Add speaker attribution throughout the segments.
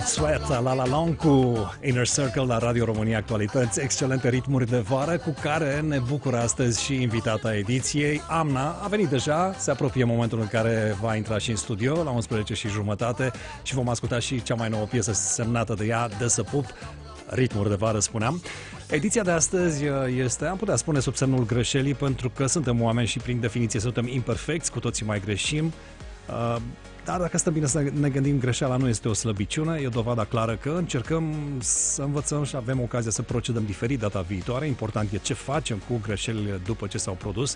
Speaker 1: Sweat, La La Long cu Inner Circle la Radio România Actualități, excelente ritmuri de vară cu care ne bucură astăzi și invitata ediției. Amna a venit deja, se apropie momentul în care va intra și în studio la 11:30 și vom asculta și cea mai nouă piesă semnată de ea, Dă să pup, ritmuri de vară spuneam. Ediția de astăzi este, am putea spune, sub semnul greșelii, pentru că suntem oameni și prin definiție suntem imperfecți, cu toții mai greșim. Dar dacă stăm bine să ne gândim, greșeala nu este o slăbiciune, e o dovadă clară că încercăm să învățăm și avem ocazia să procedăm diferit data viitoare. Important e ce facem cu greșelile după ce s-au produs.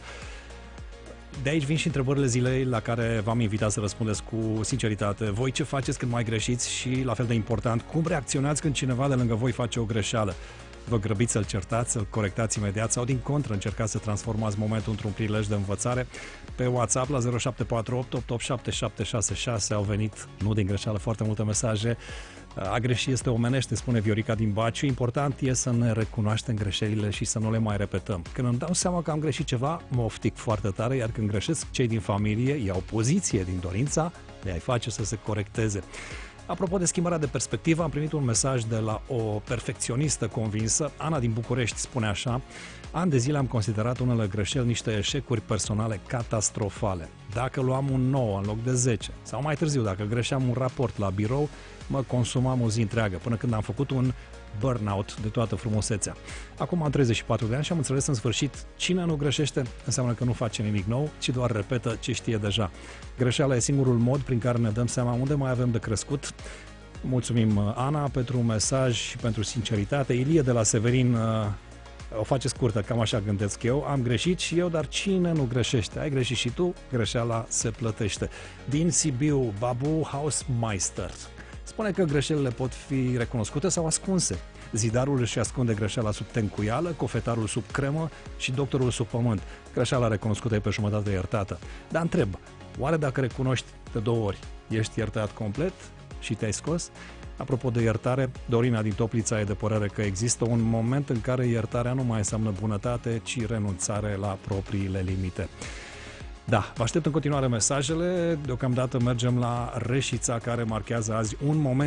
Speaker 1: De aici vin și întrebările zilei la care v-am invitat să răspundeți cu sinceritate. Voi ce faceți când mai greșiți și, la fel de important, cum reacționați când cineva de lângă voi face o greșeală? Vă grăbiți să-l certați, să-l corectați imediat sau, din contră, încercați să transformați momentul într-un prilej de învățare? Pe WhatsApp la 0748 887766 au venit, nu din greșeală, foarte multe mesaje. A greși este omenește, spune Viorica din Baciu. Important e să ne recunoaștem greșelile și să nu le mai repetăm. Când îmi dau seama că am greșit ceva, mă oftic foarte tare, iar când greșesc, cei din familie iau poziție din dorința de a-i face să se corecteze. Apropo de schimbarea de perspectivă, am primit un mesaj de la o perfecționistă convinsă. Ana din București spune așa: ani de zile am considerat unele greșeli niște eșecuri personale catastrofale. Dacă luam un 9 în loc de 10, sau mai târziu, dacă greșeam un raport la birou, mă consumam o zi întreagă, până când am făcut un burnout de toată frumusețea. Acum am 34 de ani și am înțeles în sfârșit, cine nu greșește înseamnă că nu face nimic nou, ci doar repetă ce știe deja. Greșeala e singurul mod prin care ne dăm seama unde mai avem de crescut. Mulțumim, Ana, pentru un mesaj și pentru sinceritate. Ilie de la Severin o face scurtă, cam așa gândesc eu. Am greșit și eu, dar cine nu greșește? Ai greșit și tu, greșeala se plătește. Din Sibiu, Babu Hausmeister spune că greșelile pot fi recunoscute sau ascunse. Zidarul își ascunde greșeala sub tencuială, cofetarul sub cremă și doctorul sub pământ. Greșeala recunoscută e pe jumătate iertată. Dar întreb, oare dacă recunoști de 2 ori, ești iertat complet și te-ai scos? Apropo de iertare, Dorina din Toplița e de părere că există un moment în care iertarea nu mai înseamnă bunătate, ci renunțare la propriile limite. Da, vă aștept în continuare mesajele. Deocamdată mergem la Reșița, care marchează azi un moment